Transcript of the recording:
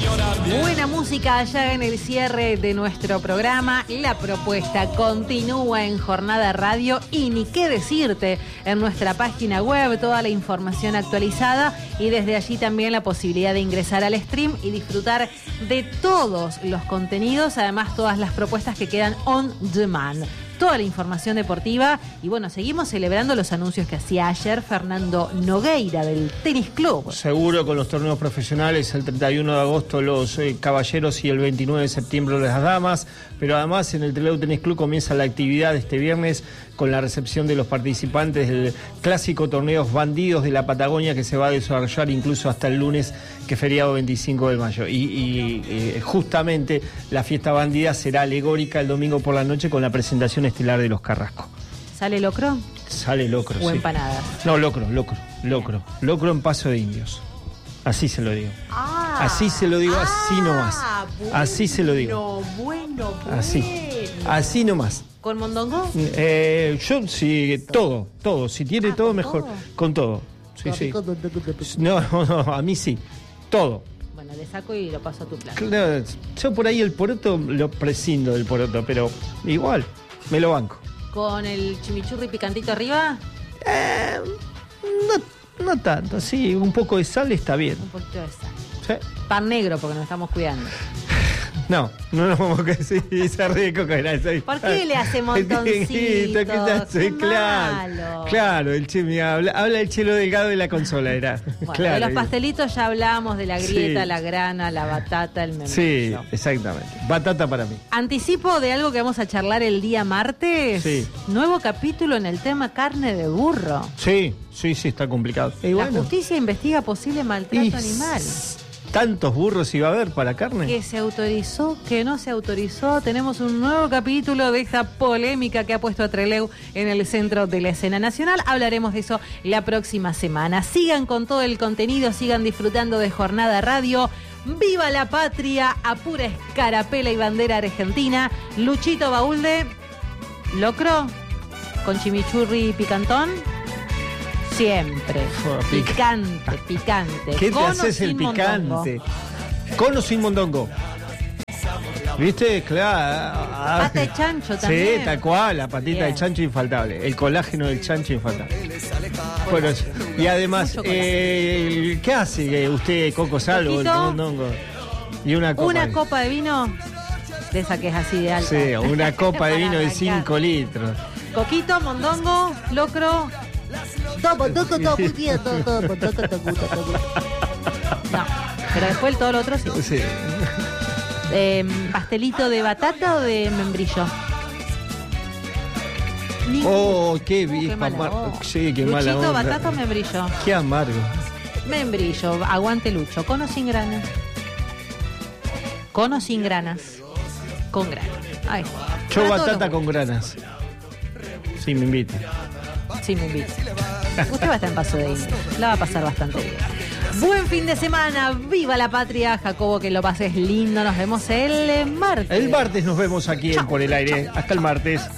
Buena música allá en el cierre de nuestro programa. La propuesta continúa en Jornada Radio y ni qué decirte, en nuestra página web toda la información actualizada y desde allí también la posibilidad de ingresar al stream y disfrutar de todos los contenidos, además todas las propuestas que quedan on demand. Toda la información deportiva y bueno, seguimos celebrando los anuncios que hacía ayer Fernando Nogueira del Tenis Club. Seguro con los torneos profesionales, el 31 de agosto los caballeros y el 29 de septiembre las damas, pero además en el Trelew Tenis Club comienza la actividad este viernes con la recepción de los participantes del clásico torneo Bandidos de la Patagonia que se va a desarrollar incluso hasta el lunes, que es feriado 25 de mayo. Y justamente la fiesta bandida será alegórica el domingo por la noche con la presentación estelar de los Carrasco. ¿Sale locro? Sale locro, ¿O sí. empanadas? No, locro en Paso de Indios. Así se lo digo. Así se lo digo, así nomás. Bueno, así se lo digo. Bueno. Así nomás. ¿Con mondongo? Yo sí, todo. Si tiene todo, mejor. ¿todo? Con todo. Sí. No, a mí sí. Todo. Bueno, le saco y lo paso a tu plato. Claro, yo por ahí el poroto lo prescindo del poroto, pero igual, me lo banco. ¿Con el chimichurri picantito arriba? No tanto, sí, un poco de sal está bien. Un poquito de sal. ¿Sí? Pan negro, porque nos estamos cuidando. No nos vamos a decir, se ríe Coco, gracias. ¿Por qué le hace montoncitos? Claro, el che, habla el chelo delgado de la consola, era. Bueno, claro. de los pastelitos ya hablamos, de la grieta, la grana, la batata, el membrillo. Sí, exactamente. Batata para mí. Anticipo de algo que vamos a charlar el día martes. Sí. Nuevo capítulo en el tema carne de burro. Sí, está complicado. La justicia investiga posible maltrato animal. ¿Tantos burros iba a haber para carne? Que se autorizó, que no se autorizó. Tenemos un nuevo capítulo de esta polémica que ha puesto a Trelew en el centro de la escena nacional. Hablaremos de eso la próxima semana. Sigan con todo el contenido, sigan disfrutando de Jornada Radio. ¡Viva la patria! A pura escarapela y bandera argentina. Luchito Baúlde, locro, con chimichurri picantón. Siempre. Picante. ¿Qué te haces el picante? Mondongo. ¿Con o sin mondongo? ¿Viste? Claro. Pata de chancho también. Sí, tal cual, la patita Bien. de chancho infaltable. El colágeno del chancho infaltable. Bueno, y además, ¿qué hace usted, Coco Salvo, el mondongo? Y una copa. Una copa de vino, de esa que es así de alta. Sí, una copa de vino de 5 litros. Coquito, mondongo, locro. No, pero después todo lo otro sí. Sí. ¿Pastelito de batata o de membrillo? Oh, qué bien. Sí, qué mala Luchito, onda. batata o membrillo. Qué amargo. Membrillo, aguante Lucho. ¿Con o sin granas? ¿Con o sin granas? Con granas. Ahí está. Yo Para batata todos con granas. Sí, me invita. Sí, me invita. Usted va a estar en Paso de Indios. La va a pasar bastante bien. Buen fin de semana. ¡Viva la patria! Jacobo, que lo pases lindo. Nos vemos el martes. El martes nos vemos aquí en Por el Aire. Hasta el martes.